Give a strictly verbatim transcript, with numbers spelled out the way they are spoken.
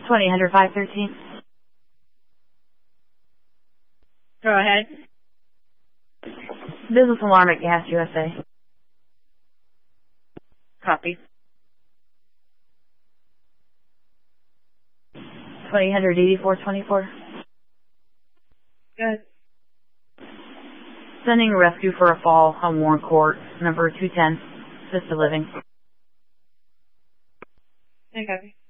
twenty hundred five thirteen. Go ahead. Business alarm at Gas U S A. Copy. twenty hundred eighty-four twenty-four. Good. Sending a rescue for a fall on Warren Court, number two ten, assisted living. I copy.